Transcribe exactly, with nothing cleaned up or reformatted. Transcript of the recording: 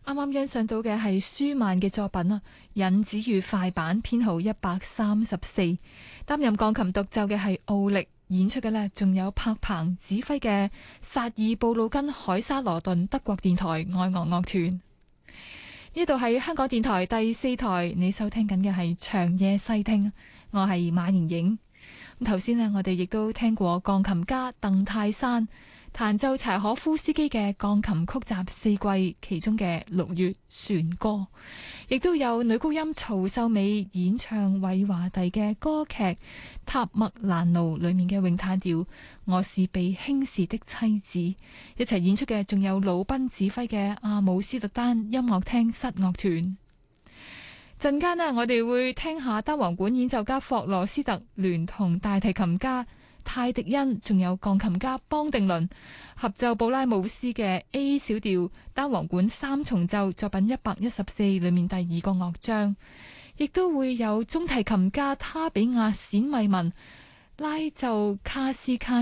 啱啱欣賞到嘅係舒曼嘅作品啊，引子與快板編號一百三十四，擔任鋼琴獨奏嘅係奧力，演出嘅呢仲有柏鵬指揮嘅薩爾布魯根海沙羅頓德國電台愛樂樂團。呢度係香港電台第四台，你收聽緊嘅係長夜細聽，我係馬瑩瑩。咁頭先呢，我哋亦都聽過鋼琴家鄧泰山彈奏柴可夫斯基嘅鋼琴曲集四季其中嘅六月旋歌，亦都有女高音曹秀美演唱韋華第嘅歌劇《塔麥蘭奴》裏面嘅詠嘆調我是被輕視的妻子，一齊演出嘅仲有魯賓指揮嘅阿姆斯特丹音樂廳室樂團。陣間呢，我哋會聽下單簧管演奏家霍羅斯特聯同大提琴家泰迪恩，仲有鋼琴家邦定倫合奏布拉姆斯嘅 A 小調單簧管三重奏作品一百一十四裏面第二個樂章，亦都會有中提琴家他比亞冼慧文拉奏卡斯卡